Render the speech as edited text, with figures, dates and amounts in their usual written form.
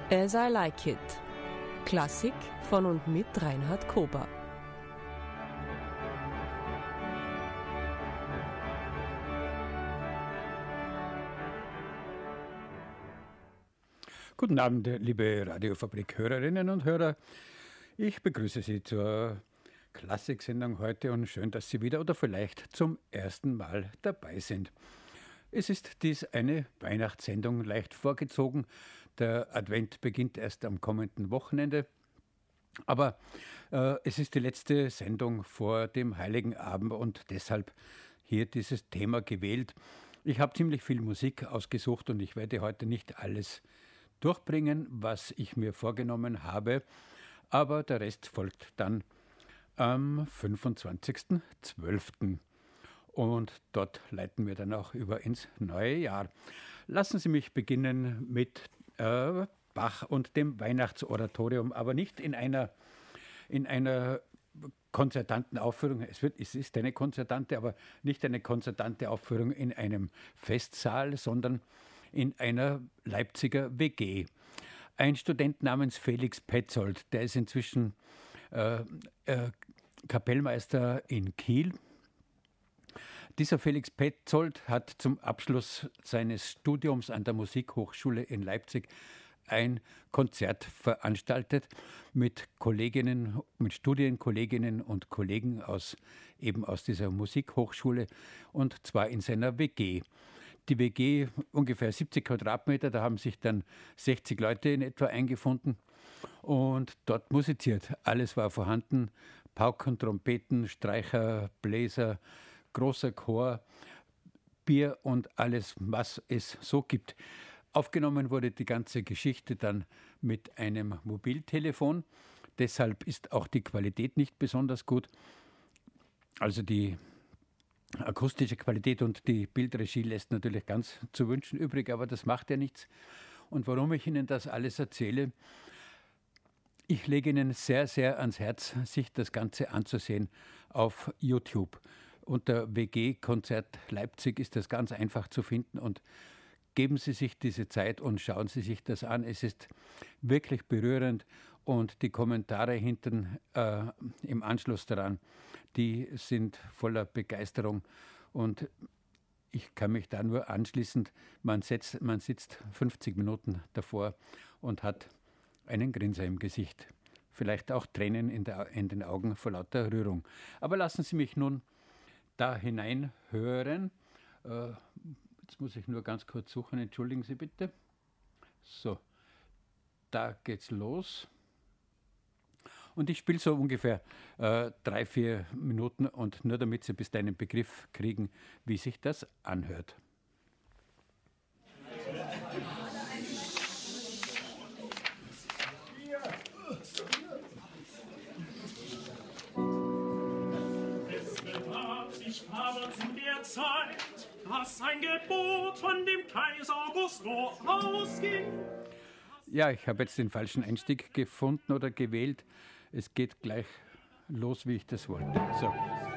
As I Like It. Klassik von und mit Reinhard Kober. Guten Abend, liebe Radiofabrik-Hörerinnen und Hörer. Ich begrüße Sie zur Klassiksendung heute und schön, dass Sie wieder oder vielleicht zum ersten Mal dabei sind. Es ist dies eine Weihnachtssendung, leicht vorgezogen. Der Advent beginnt erst am kommenden Wochenende. Aber es ist die letzte Sendung vor dem Heiligen Abend und deshalb hier dieses Thema gewählt. Ich habe ziemlich viel Musik ausgesucht und ich werde heute nicht alles durchbringen, was ich mir vorgenommen habe, aber der Rest folgt dann am 25.12. Und dort leiten wir dann auch über ins neue Jahr. Lassen Sie mich beginnen mit Bach und dem Weihnachtsoratorium, aber nicht in einer konzertanten Aufführung. Es ist eine konzertante, aber nicht eine konzertante Aufführung in einem Festsaal, sondern in einer Leipziger WG. Ein Student namens Felix Petzold, der ist inzwischen Kapellmeister in Kiel. Dieser Felix Petzold hat zum Abschluss seines Studiums an der Musikhochschule in Leipzig ein Konzert veranstaltet mit Kolleginnen, mit Studienkolleginnen und Kollegen aus dieser Musikhochschule, und zwar in seiner WG. Die WG, ungefähr 70 Quadratmeter, da haben sich dann 60 Leute in etwa eingefunden und dort musiziert. Alles war vorhanden: Pauken, Trompeten, Streicher, Bläser, großer Chor, Bier und alles, was es so gibt. Aufgenommen wurde die ganze Geschichte dann mit einem Mobiltelefon. Deshalb ist auch die Qualität nicht besonders gut. Also die akustische Qualität und die Bildregie lässt natürlich ganz zu wünschen übrig, aber das macht ja nichts. Und warum ich Ihnen das alles erzähle: Ich lege Ihnen sehr, sehr ans Herz, sich das Ganze anzusehen auf YouTube. Unter WG-Konzert Leipzig ist das ganz einfach zu finden, und geben Sie sich diese Zeit und schauen Sie sich das an. Es ist wirklich berührend, und die Kommentare hinten im Anschluss daran, die sind voller Begeisterung, und ich kann mich da nur anschließen. Man sitzt 50 Minuten davor und hat einen Grinser im Gesicht. Vielleicht auch Tränen in den Augen vor lauter Rührung. Aber lassen Sie mich nun da hinein hören. Jetzt muss ich nur ganz kurz suchen, entschuldigen Sie bitte. So, da geht's los. Und ich spiele so ungefähr 3-4 Minuten, und nur damit Sie bis dahin einen Begriff kriegen, wie sich das anhört. Aber zu der Zeit, dass ein Gebot von dem Kaiser Augusto ausging. Ja, ich habe jetzt den falschen Einstieg gefunden oder gewählt. Es geht gleich los, wie ich das wollte. So.